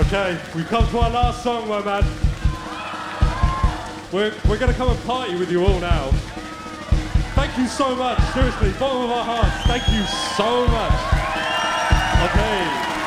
Okay, we've come to our last song, my man. We're going to come and party with you all now. Thank you so much, seriously, bottom of our hearts, thank you so much. Okay.